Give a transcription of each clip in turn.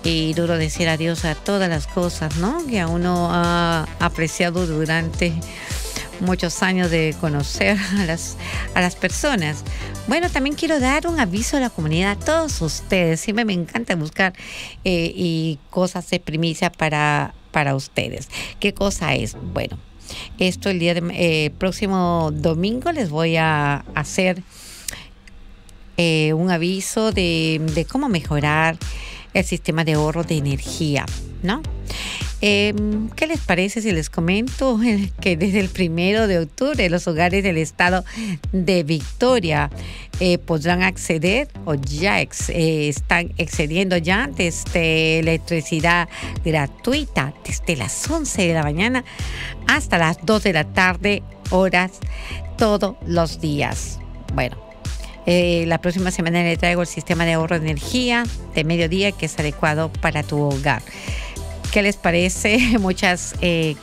y duro decir adiós a todas las cosas, ¿no?, que a uno ha apreciado durante muchos años de conocer a las personas. Bueno, también quiero dar un aviso a la comunidad, a todos ustedes. Siempre me encanta buscar y cosas de primicia para ustedes. ¿Qué cosa es? Bueno, esto el día de próximo domingo les voy a hacer un aviso de cómo mejorar el sistema de ahorro de energía, ¿no? ¿Qué les parece si les comento que desde el 1 de octubre los hogares del estado de Victoria podrán acceder o ya están accediendo ya desde electricidad gratuita desde las 11 de la mañana hasta las 2 de la tarde, horas todos los días? Bueno, la próxima semana le traigo el sistema de ahorro de energía de mediodía que es adecuado para tu hogar. ¿Qué les parece? Muchas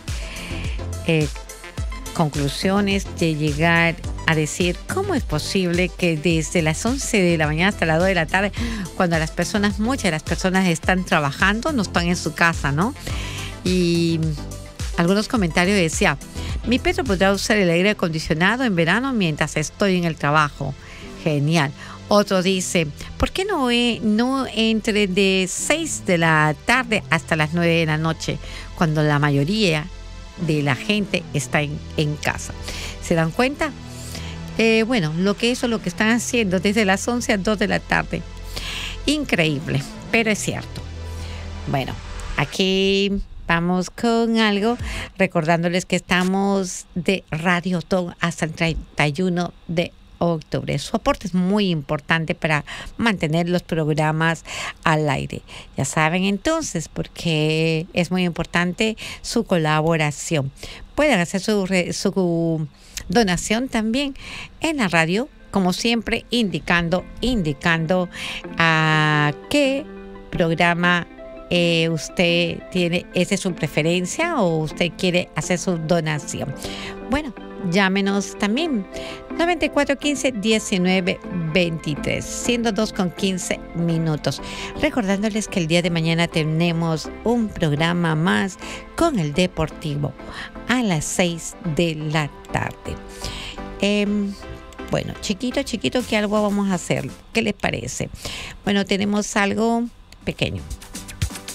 conclusiones de llegar a decir cómo es posible que desde las 11 de la mañana hasta las 2 de la tarde, cuando muchas de las personas están trabajando, no están en su casa, ¿no? Y algunos comentarios decían, mi perro podrá usar el aire acondicionado en verano mientras estoy en el trabajo. Genial. Otro dice, ¿por qué no entre de 6 de la tarde hasta las 9 de la noche, cuando la mayoría de la gente está en casa? ¿Se dan cuenta? Bueno, lo que están haciendo desde las 11 a 2 de la tarde. Increíble, pero es cierto. Bueno, aquí vamos con algo, recordándoles que estamos de Radiotón hasta el 31 de octubre. Su aporte es muy importante para mantener los programas al aire. Ya saben entonces, porque es muy importante su colaboración. Pueden hacer su donación también en la radio, como siempre, indicando a qué programa usted tiene, esa es su preferencia o usted quiere hacer su donación. Bueno, llámenos también 9415-1923, siendo 2:15. Recordándoles que el día de mañana tenemos un programa más con el Deportivo a las 6 de la tarde. Bueno, chiquito, que algo vamos a hacer. ¿Qué les parece? Bueno, tenemos algo pequeño.